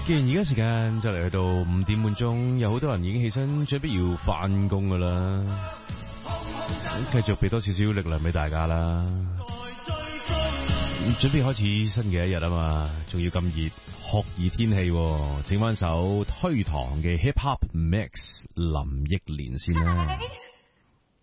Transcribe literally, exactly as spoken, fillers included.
既然而家時間就嚟去到五點半鐘，有好多人已經起身，準備要翻工噶啦。繼續俾多少少力量俾大家啦。準備開始新嘅一日啊嘛，仲要咁熱，酷熱天氣，整翻首推堂嘅 Hip Hop Mix 林憶蓮先啦。